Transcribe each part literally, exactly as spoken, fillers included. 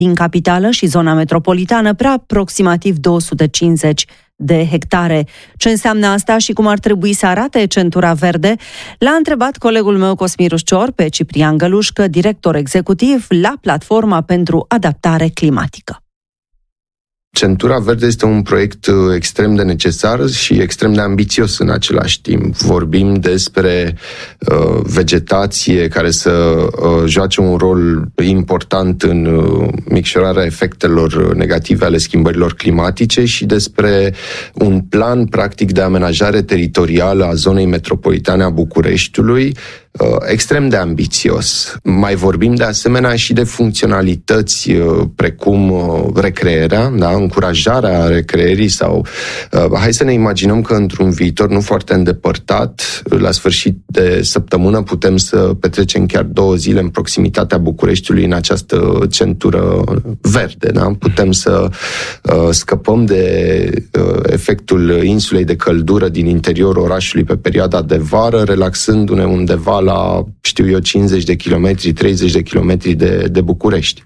din capitală și zona metropolitană, pe aproximativ două sute cincizeci de hectare. Ce înseamnă asta și cum ar trebui să arate centura verde? L-a întrebat colegul meu Cosmin Ruscior pe Ciprian Gălușcă, director executiv la Platforma pentru Adaptare Climatică. Centura verde este un proiect extrem de necesar și extrem de ambițios în același timp. Vorbim despre uh, vegetație care să uh, joace un rol important în uh, micșorarea efectelor negative ale schimbărilor climatice și despre un plan practic de amenajare teritorială a zonei metropolitane a Bucureștiului, extrem de ambițios. Mai vorbim de asemenea și de funcționalități precum recrearea, da? Încurajarea recreerii sau hai să ne imaginăm că într-un viitor nu foarte îndepărtat, la sfârșit de săptămână putem să petrecem chiar două zile în proximitatea Bucureștiului în această centură verde. Da? Putem să uh, scăpăm de uh, efectul insulei de căldură din interiorul orașului pe perioada de vară, relaxându-ne undeva la, știu eu, cincizeci de kilometri, treizeci de kilometri de, de București.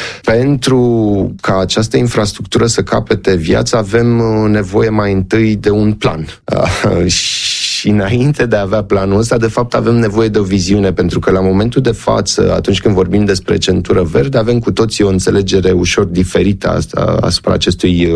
Pentru ca această infrastructură să capete viață, avem nevoie mai întâi de un plan. Și înainte de a avea planul ăsta, de fapt, avem nevoie de o viziune, pentru că la momentul de față, atunci când vorbim despre centură verde, avem cu toții o înțelegere ușor diferită asupra acestui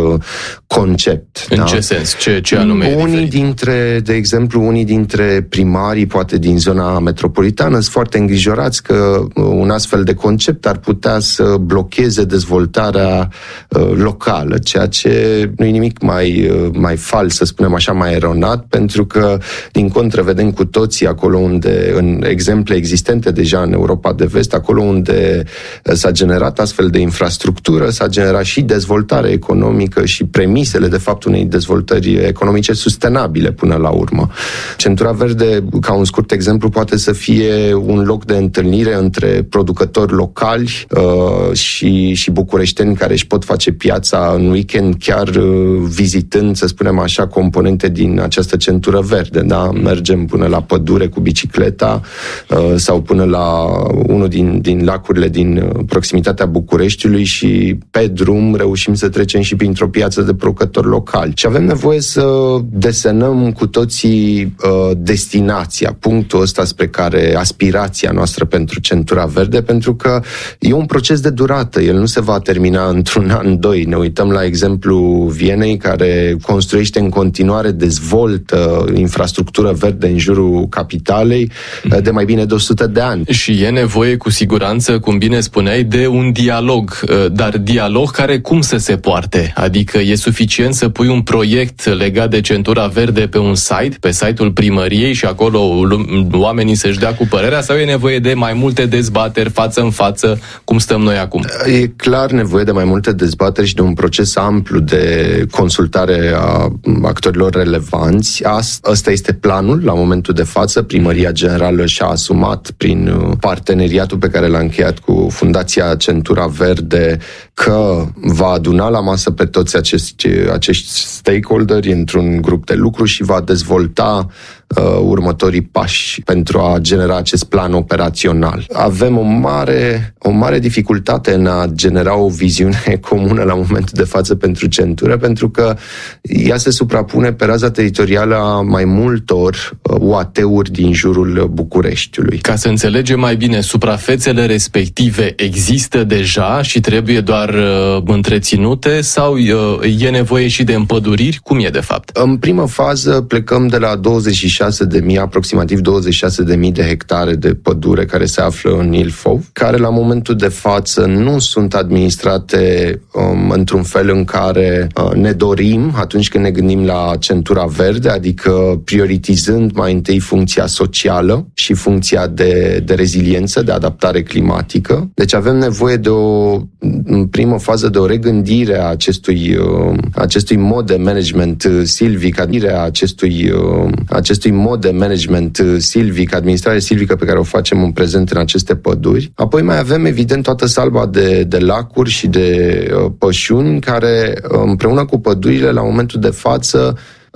concept. În da? ce sens? Ce, ce anume Unii dintre, de exemplu, unii dintre primarii, poate din zona metropolitană, sunt foarte îngrijorați că un astfel de concept ar putea să blocheze dezvoltarea uh, locală, ceea ce nu e nimic mai, uh, mai fals, să spunem așa, mai eronat, pentru că, din contră, vedem cu toții acolo unde, în exemple existente deja în Europa de Vest, acolo unde s-a generat astfel de infrastructură, s-a generat și dezvoltare economică și premisele, de fapt, unei dezvoltări economice sustenabile până la urmă. Centura verde, ca un scurt exemplu, poate să fie un loc de întâlnire între producători locali uh, și, și bucureșteni care își pot face piața în weekend, chiar uh, vizitând, să spunem așa, componente din această centură verde. Da? Mergem până la pădure cu bicicleta uh, sau până la unul din, din lacurile din proximitatea Bucureștiului și pe drum reușim să trecem și printr-o piață de producători locali. Și avem nevoie să desenăm cu toții uh, destinația, punctul ăsta spre care aspirația noastră pentru centura verde, pentru că e un proces de durată, el nu se va termina într-un an, doi. Ne uităm la exemplu Vienei, care construiește în continuare, dezvoltă infrastructură verde în jurul capitalei de mai bine de o sută de ani. Și e nevoie cu siguranță, cum bine spuneai, de un dialog, dar dialog care cum să se poarte? Adică e suficient să pui un proiect legat de centura verde pe un site, pe site-ul primăriei și acolo oamenii să-și dea cu părerea, sau e nevoie de mai multe dezbateri față în față, cum stăm noi acum? E clar nevoie de mai multe dezbateri și de un proces amplu de consultare a actorilor relevanți. Asta este planul la momentul de față. Primăria Generală și-a asumat prin parteneriatul pe care l-a încheiat cu Fundația Centura Verde că va aduna la masă pe toți acești, acești stakeholderi într-un grup de lucru și va dezvolta uh, următorii pași pentru a genera acest plan operațional. Avem o mare, o mare dificultate în a genera o viziune comună la momentul de față pentru centură, pentru că ea se suprapune pe raza teritorială a mai multor uh, U A T-uri din jurul Bucureștiului. Ca să înțelegem mai bine, suprafețele respective există deja și trebuie doar uh, întreținute sau uh, e nevoie și de împăduriri? Cum e de fapt? În primă fază plecăm de la douăzeci și șase de mii, aproximativ douăzeci și șase de mii de hectare de pădure care se află în Ilfov, care la momentul de față nu sunt administrate um, într-un fel în care uh, ne dorim atunci când ne gândim la centura verde, adică prioritizând mai întâi funcția socială și funcția de, de reziliență, de adaptare climatică. Deci avem nevoie de o, în primă fază, de o regândire a acestui, uh, acestui mod de management silvic, a acestui, uh, acestui mod de management silvic, administrare silvică pe care o facem în prezent în aceste păduri. Apoi mai avem, evident, toată salva de, de lacuri și de uh, pășuni care, împreună cu pădurile, la momentul de față,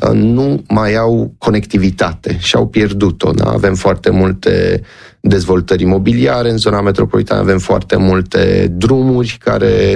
nu mai au conectivitate și au pierdut-o. Da? Avem foarte multe dezvoltări imobiliare în zona metropolitană, avem foarte multe drumuri care